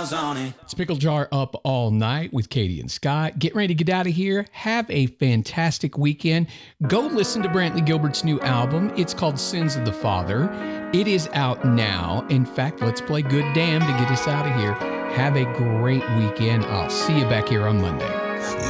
miles on it. It's Pickle Jar Up All Night with Katie and Scott. Get ready to get out of here. Have a fantastic weekend. Go listen to Brantley Gilbert's new album. It's called Sins of the Father. It is out now. In fact, let's play Good Damn to get us out of here. Have a great weekend. I'll see you back here on Monday.